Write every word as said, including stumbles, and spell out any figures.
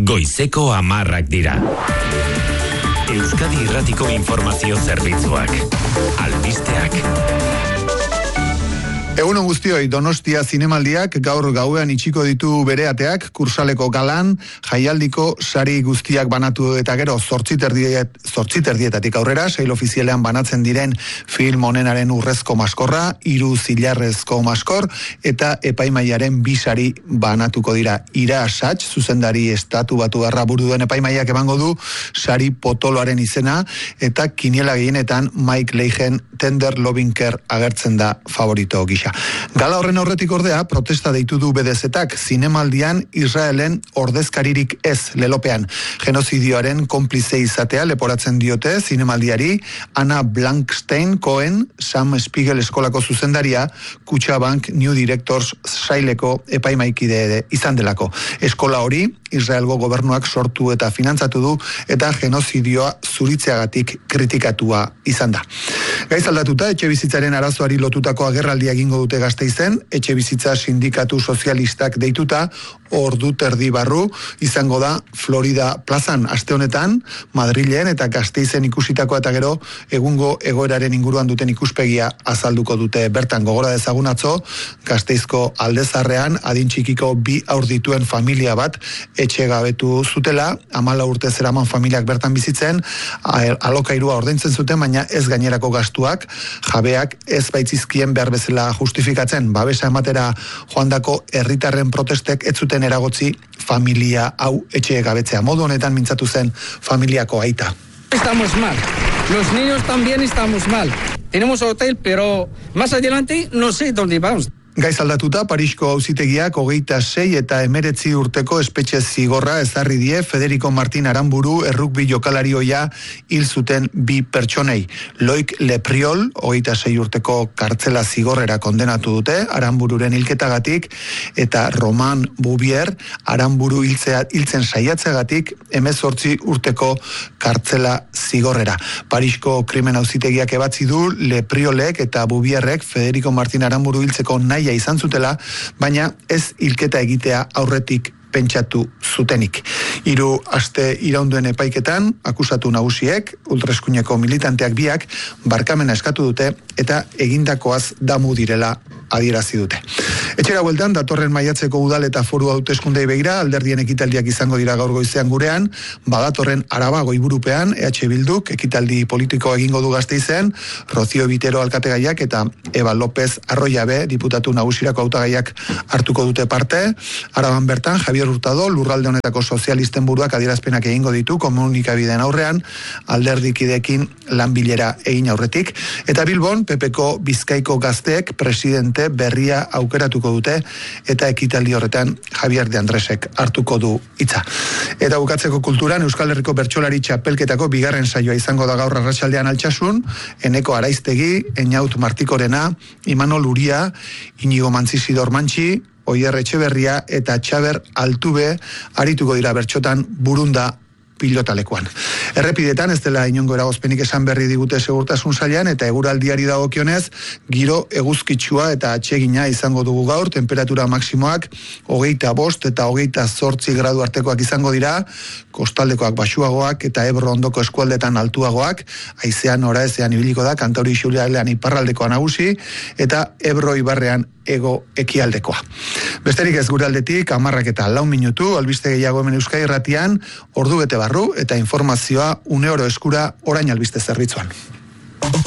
Goizeko hamarrak dira. Euskadi Irratiko Informazio Zerbitzuak. Albisteak. Egunon guztioi, Donostia Zinemaldiak gaur gauean itxiko ditu bere ateak, Kursaleko galan, jaialdiko sari guztiak banatu eta gero zortziterdiet, zortziterdietatik aurrera, sail ofizialean banatzen diren film honenaren urrezko maskorra, hiru zilarrezko maskor, eta epaimaiaren bi sari banatuko dira. Ira Sach, zuzendari estatu batu garra buru duen epaimaiak emango du sari potoloaren izena, eta kiniela gehienetan Mike Leijen Tender Loving Care agertzen da favorito gisa. Gala horren aurretik ordea, protesta deitu du B D Z-ak zinemaldian Israelen ordezkaririk ez lelopean. Genozidioaren konplize izatea leporatzen diote zinemaldiari Anna Blankstein Cohen, Sam Spiegel eskolako zuzendaria, Kutxabank New Directors saileko epaimaikide izan delako. Eskola hori Israelgo gobernuak sortu eta finantzatu du eta genozidioa zuritzeagatik kritikatua izan da. Gaiz aldatuta, etxe bizitzaren arazoari lotutako agerraldia egingo dute Gasteizen, etxe bizitza sindikatu sozialistak deituta, ordu terdi barru izango da Florida plazan. Aste honetan, Madrilen eta Gasteizen ikusitako eta gero egungo egoeraren inguruan duten ikuspegia azalduko dute. Bertan gogora dezagun atzo, Gasteizko Aldezarrean adin txikiko bi haur dituen familia bat etxe gabetu zutela, hamala urte zeraman familiak bertan bizitzen, alokairua ordaintzen zuten, baina ez gainerako gastuak, jabeak ez baitzizkien behar bezala justifikatzen. Babesa ematera joandako herritarren protestek ez zuten eragotzi familia hau etxe gabetzea. Modu honetan mintzatu zen familiako aita. Estamos mal. Los niños también estamos mal. Tenemos hotel, pero más adelante no sé dónde vamos. Gaiz aldatuta, Parisko auzitegiak hogeita sei eta emeretzi urteko espetxe zigorra ezarri die Federico Martin Aramburu errukbi jokalarioia hil zuten bi pertsonei. Loik Lepriol, hogeita sei urteko kartzela zigorrera kondenatu dute, Arambururen hilketagatik, eta Roman Bouvier, Aramburu hiltzea, hiltzen saiatzeagatik, hemezortzi urteko kartzela zigorrera. Parisko krimen auzitegiak ebatzi du Lepriolek eta Bouvierrek Federico Martin Aramburu hiltzeko nahi izan zutela, baina ez hilketa egitea aurretik pentsatu zutenik. Hiru aste iraunduen epaiketan, akusatu nagusiek, ultraeskuineko militanteak biak, barkamena eskatu dute eta egindakoaz damu direla adierazi dute. Etxera bueltan, datorren maiatzeko udal eta foru hauteskundei begira, alderdien ekitaldiak izango dira gaur goizean gurean, badatorren Araba goiburupean, E H Bilduk ekitaldi politiko egingo du Gasteizen, Rocío Vitero alkategaiak eta Eva López Arroyabe diputatu nagusirako hautagaiak hartuko dute parte. Araban bertan, Javier Hurtado, lurralde honetako sozialisten buruak adierazpenak egingo ditu komunikabideen aurrean, alderdikidekin lanbilera egin aurretik, eta Bilbon, Pepeko Bizkaiko gazteek presidente berria aukeratuko dute eta ekitaldi horretan Javier de Andresek hartuko du hitza. Eta bukatzeko kulturan Euskal Herriko bertsolari txapelketako bigarren saioa izango da gaur arratsaldean Altsasun, Eneko Araiztegi, Eñaut Martikorena, Imanol Uria, Inigo Mantzisidor Mantxi, Oier Etxeberria eta Txaber Altube arituko dira bertsotan Burunda pilotalekuan. Errepidetan ez dela inongo eragozpenik esan berri digute segurtasun sailean eta eguraldiari dagokionez giro eguzkitsua eta atsegina izango dugu gaur, temperatura maksimoak hogeita bost eta hogeita zortzi gradu artekoak izango dira, kostaldekoak baxuagoak eta Ebro ondoko eskualdetan altuagoak, haizean noraezean ibiliko da, Kantauri isurialdean iparraldekoa nagusi eta Ebro ibarrean ego ekialdekoa. Besterik ez gure aldetik, hamarrak eta lau minutu, albiste gehiago hemen Euskadi Irratian, ordu bete barru eta informazioa une oro eskura orain albiste zerbitzuan.